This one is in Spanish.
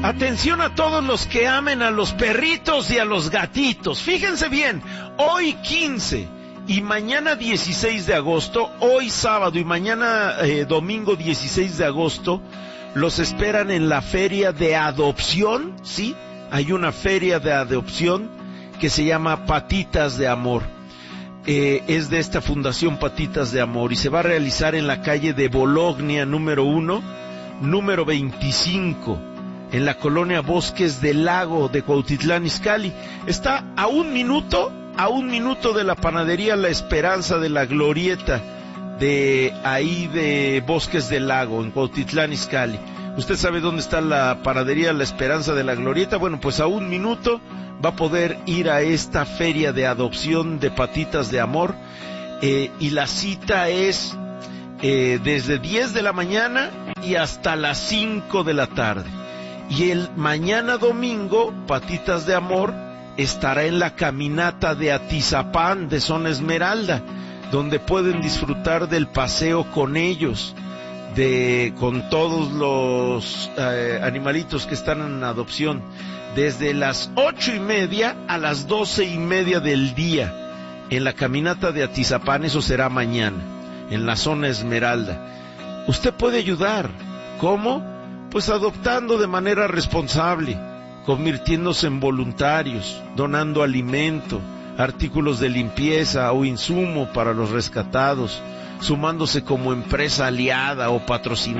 Atención a todos los que amen a los perritos y a los gatitos. Fíjense bien, hoy 15 y mañana 16 de agosto, hoy sábado y mañana domingo 16 de agosto, los esperan en la feria de adopción, ¿sí? Hay una feria de adopción que se llama Patitas de Amor. Es de esta fundación Patitas de Amor y se va a realizar en la calle de Bologna número 1, número 25. En la colonia Bosques del Lago de Cuautitlán Izcalli. Está a un minuto de la panadería La Esperanza de la Glorieta, de ahí de Bosques del Lago, en Cuautitlán Izcalli. ¿Usted sabe dónde está la panadería La Esperanza de la Glorieta? Bueno, pues a un minuto va a poder ir a esta feria de adopción de Patitas de Amor, y la cita es desde 10 de la mañana y hasta las 5 de la tarde. Y el mañana domingo, Patitas de Amor estará en la caminata de Atizapán, de Zona Esmeralda, donde pueden disfrutar del paseo con ellos, con todos los animalitos que están en adopción, desde las 8:30 a las 12:30 del día, en la caminata de Atizapán. Eso será mañana, en la Zona Esmeralda. Usted puede ayudar. ¿Cómo? Pues adoptando de manera responsable, convirtiéndose en voluntarios, donando alimento, artículos de limpieza o insumo para los rescatados, sumándose como empresa aliada o patrocinadora